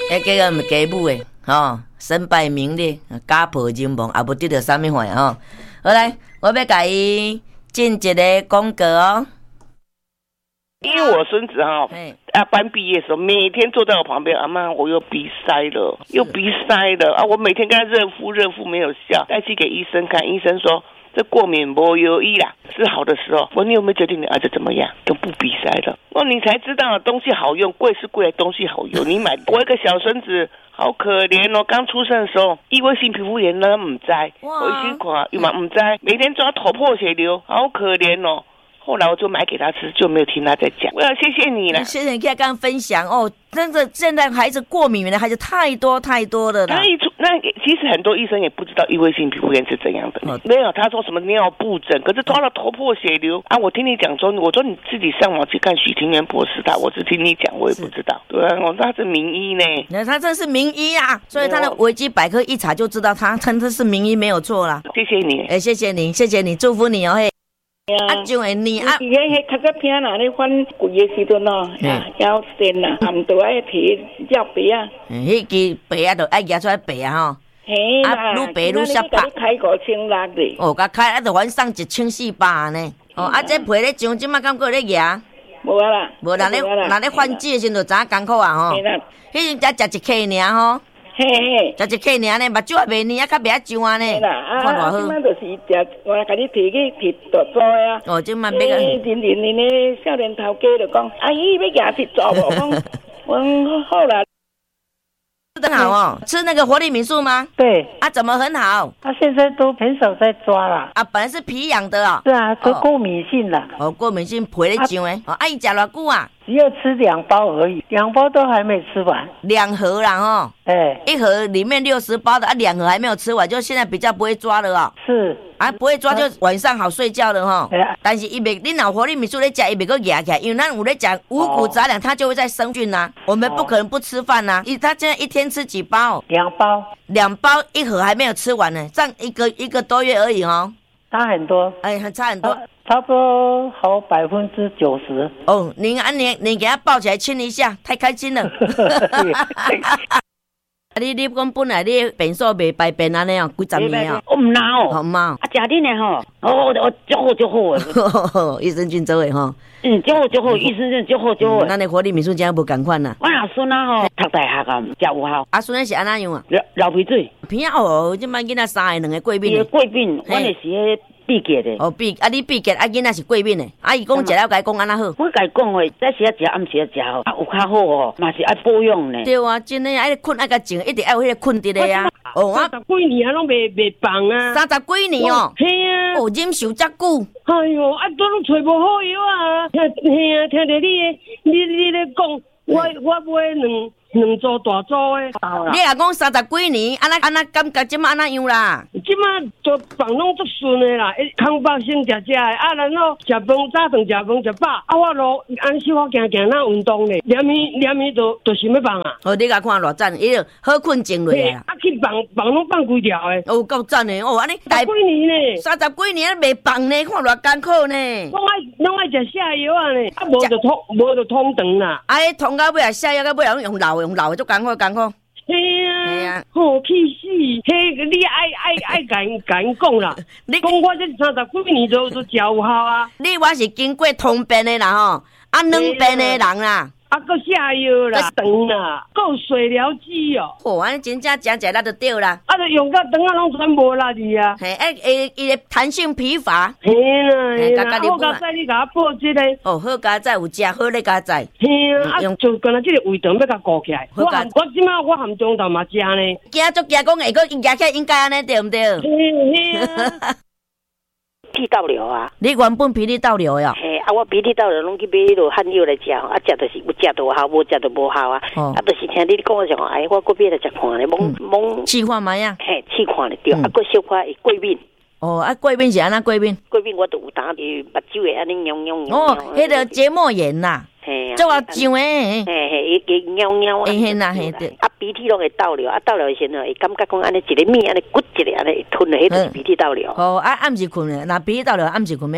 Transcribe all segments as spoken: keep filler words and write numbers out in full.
迄个个家母诶，吼，身败名裂，家破人亡，也无得到啥物货吼。好来，我要甲伊进一个广告哦。 因为我孙子哈、哦，啊，班毕业的时候，每天坐在我旁边，阿妈，我又鼻塞了，又鼻塞了啊！我每天跟他热敷热敷没有效，带去给医生看，医生说这过敏没有医啦，是好的时候。我你有没有决定你儿子怎么样，就不鼻塞了？哦，你才知道东西好用，贵是贵，东西好用。你买我一个小孙子。好可怜哦！刚出生的时候，异位性皮肤炎呢，唔知，我一些款又嘛唔知，每天抓头破血流，好可怜哦。后来我就买给他吃，就没有听他在讲。我要谢谢你了， 谢谢你跟刚刚分享哦。真的，现在孩子过敏源的孩子太多太多了啦。 那一出那其实很多医生也不知道异位性皮肤炎是怎样的，哦、没有他说什么尿布疹，可是抓了头破血流啊！我听你讲说，我说你自己上网去看许庭元博士的，我是听你讲，我也不知道。对啊，我他是名医呢， 那他真是名医啊，所以他的维基百科一查就知道他真的是名医没有错啦。 谢谢你， 哎、欸，谢谢你，谢谢你，祝福你哦嘿。啊，就会你啊！ 伊迄迄较早片啦，你翻贵的时阵哦，腰酸啦，含到爱皮脚白啊。 迄支白啊，就爱夹出来白啊吼。 嘿啦， 啊，愈白愈小白。 开五千六的。 哦，甲开啊，就晚上一千四百呢。哦，啊，这皮咧上，即马敢过咧夹？ 无啦。 无人咧，人咧换季的时阵就知影艰苦啊吼。迄阵才食一克尔吼。 嘿嘿， 食一克尔呢，目睭也袂呢，啊，较袂啊上啊呢。 看偌好。即摆就是食，我甲你提去提大纸啊。 哦，即摆要个。 人人人咧少年头家就讲，阿姨要夹提纸无？讲，我好啦。 很好哦，吃那个活力敏素吗？ 对啊，怎么很好？ 他现在都很少在抓了啊，本来是皮痒的哦。 是啊，都过敏性了。 哦，过敏性皮咧上诶。哦，阿姨食偌久啊？ 只有吃两包而已，两包都还没吃完。 两盒啦吼， 哎、欸， 一盒里面六十包的啊，两盒还没有吃完，就现在比较不会抓了哦。 是啊，不会抓就晚上好睡觉了哈。欸、但是伊袂，你若活力敏素咧食，伊袂个压起来，因为咱有咧讲五谷杂粮，它就会在生菌呐、啊。我们不可能不吃饭呐、啊。伊他现在一天吃几包？ 两包， 两包一盒还没有吃完呢，这样一个一个多月而已哦。 差很多， 哎，很差很多。 差不多好百分之九十哦，您啊，你你给他抱起来亲一下，太开心了。你你讲本来你变数袂排便安尼哦，几十年哦。 我唔闹哦， 好嘛。 啊，食恁诶吼，哦，我足好足好诶。益生菌做诶吼。 嗯，足好足好，益生菌足好足好。 咱诶活力敏素真无共款啦。 我阿孙啊吼，读大学啊，食有效。 阿孙是安怎样啊？ 流流鼻水。 片哦，即摆囡仔三个两个过敏。 过敏，我那是迄。闭结的哦，闭啊！你闭结啊，囡仔是过敏的。阿姨讲食了，甲伊讲安那好。 我甲伊讲话，早时啊食，暗时啊食吼，啊有较好哦，嘛是爱保养呢。 对啊，真诶，爱困爱甲静，一定爱有迄个困伫咧啊。 哦，我三十几年啊，拢袂袂放啊。 三十几年哦。 嘿啊。 哦，忍受遮久。 哎哟，啊，都拢找无好药啊！听嘿啊，听着你诶，你你咧讲，我我买两。两组大组诶， 你若讲三十几年，安那安那感觉即马安那样啦？ 即马都放拢足顺诶啦，空饱先食食诶，啊，然后食饭早顿食饭食饱，啊，我咯按时我行行那运动咧，连暝连暝都都想要放啊。 哦，你甲看偌赞，伊就好困静落啊。 啊，去放放拢放几条诶。 哦，够赞诶，哦，安尼大几年呢？ 三十几年未放呢，看偌艰苦呢。 拢爱拢爱食下药啊呢，啊，无就通无就通肠啦。 啊，迄通到尾啊，下药到尾啊，用老用老的足艰苦艰苦。 嘿啊，嘿啊，好气死！嘿，你爱爱爱甲因甲因讲啦，你讲我这三十几年都都食有效啊。 你我是经过通便的啦吼，啊两便的人啦。 啊，搁下药啦，肠啦，够水疗机哦。 哦，安尼真正食食力就对啦。 啊，就用到肠啊，拢全无力去啊。 嘿，哎，伊伊个弹性疲乏。 嘿啦，嘿啦。好佳哉，你甲我报这个。 哦，好佳哉，有食好咧佳哉。 嘿啊，啊，就干那这个胃肠要甲顾起来。我我即马我含中昼嘛食呢。 惊足惊讲会个夹起来应该安尼对毋对？ 嘿嘿啊。 鼻涕倒流啊！ 你原本鼻涕倒流呀？ 嘿，啊，我鼻涕倒流拢去买迄落汉药来食，啊，食就是有食就有效，无食就无效啊。哦。啊，就是听你讲我讲，哎，我个买来食看咧，懵懵。 试看卖啊？ 嘿，试看咧对，啊，个小可会过敏。 哦，啊，过敏是安那过敏？ 过敏我都有当伊目睭会安尼痒痒痒。 哦，迄个结膜炎呐。 嘿啊。 做啊痒诶。 嘿嘿，伊伊痒痒啊。 嘿嘿呐嘿对。 啊，鼻涕拢会倒流，啊，倒流时阵会感觉讲安尼一个面安尼骨一个安尼吞了，迄就是鼻涕倒流。 哦，啊，暗时困咧，那鼻涕倒流暗时困咩啦？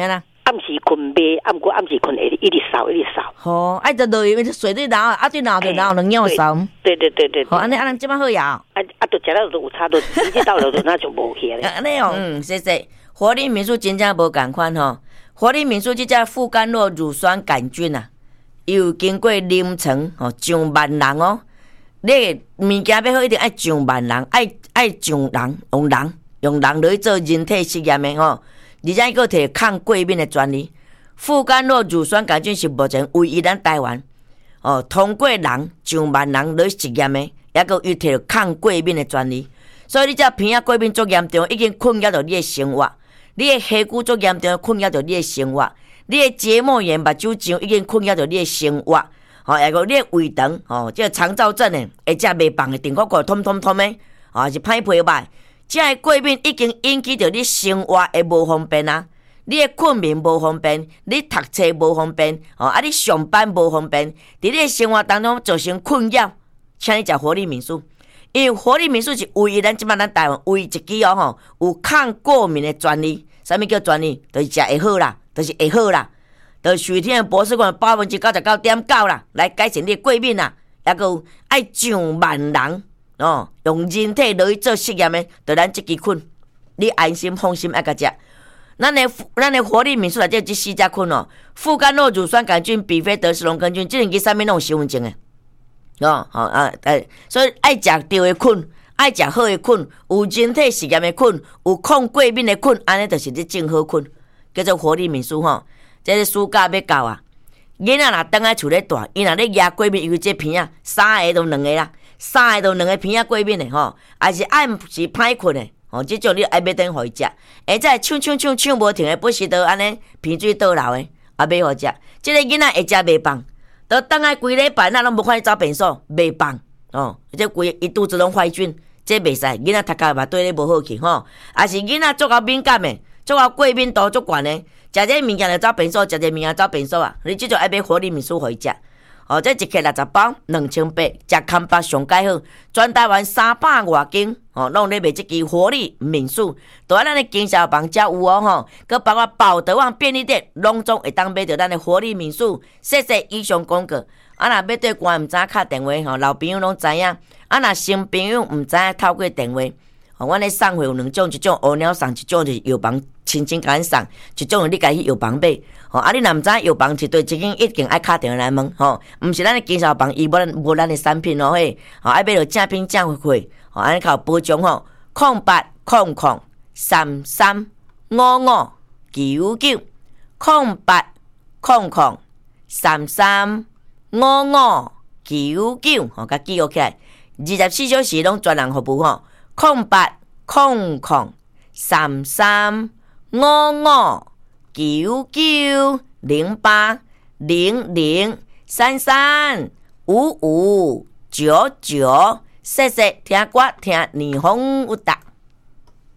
暗时困袂，暗过暗时困会一直扫一直扫。 好，爱得落去水对脑，啊对脑对脑能尿扫。 对对对对。 好，安尼安尼即摆好呀。 啊啊，都食了都有差，都直接到了就那就无去了。 安尼哦，嗯，谢谢。活力民宿真正无共款吼，活力民宿即只富甘诺乳酸杆菌啊，又经过临床吼上万人哦。你物件要好，一定爱上万人，爱爱上人，用人用人落去做人体实验的吼，而且佫摕抗过敏的专利。富甘诺乳酸杆菌是目前唯一咱台湾哦，通过人上万人落去实验的，也佫又摕抗过敏的专利。所以你只鼻仔过敏足严重，已经困扰到你的生活。你的下骨足严重，困扰到你的生活；你的结膜炎、目睭肿已经困扰到你的生活。吼、哦，还有你的胃肠，吼、哦，即、这个肠燥症诶，会食袂放诶，顶骨骨痛痛痛诶，啊、哦，是歹皮歹。即个过敏已经引起到你生活诶无方便啊，你的困眠无方便，你读册无方便，哦，啊，你上班无方便，伫你的生活当中造成困扰，请你食活力民宿。因为活力民宿是唯一咱即摆咱台湾唯一一支哦吼，有抗过敏的专利。啥物叫专利？就是食会好啦，就是会好啦，就是徐天的博士馆百分之九十九点九啦，来改善你的过敏啦，也有爱上万人哦，用人体落去做实验的，就咱即支菌，你安心放心爱甲食。咱的咱的活力民宿内底即四只菌哦，富甘诺乳酸杆菌、比菲德氏龙根菌，即两支啥物拢有身份证的。哦，好啊，诶，所以爱食对的菌，爱食好的菌，有人体实验的菌，有抗过敏的菌，安尼就是你种好菌，叫做活力民宿吼。这个暑假要到啊，囡仔若等来厝咧大，伊若咧压过敏，因为这鼻啊，三个都两个啦，三个都两个鼻啊过敏的吼，还是暗时歹困的，吼，即种你爱要等互伊食，下再唱唱唱唱无停的，不时都安尼鼻水倒流的，也要互食，即个囡仔会食袂放。都等下规礼拜，咱拢无看伊走便所，袂放哦。这规伊肚子拢坏菌，这袂使。囡仔读家嘛对你无好去吼，也是囡仔足够敏感的，足够过敏度足悬的，食这物件就走便所，食这物件走便所啊。你即种爱买活力民宿互伊食。哦，这一克六十包，两千八，食康巴上介好，全台湾三百外间，哦，拢咧卖即支活力民宿，都喺咱的经销房才有哦吼，佮包括宝德旺便利店，拢总会当买到咱的活力民宿。谢谢以上广告。啊，若要对关毋知敲电话吼，老朋友拢知影。啊，若新朋友毋知透过电话。哦，阮咧送货有两种，一种乌鸟送，一种就是药房亲情甲咱送，一种你家去药房买。吼、哦，啊，你若毋知药房是对一间一定爱敲电话来问，吼、哦，毋是咱的经销房，伊无咱无咱的产品咯嘿，吼、哦，爱买着正品正货，吼、哦，安尼较有保障吼。空八空空三三五五九九，空八空空三三五五九九，吼，甲记录起来，二十四小时拢专人服务吼。空八空空三三五五九九零八零零三三五五九九，谢谢听歌听霓虹有达。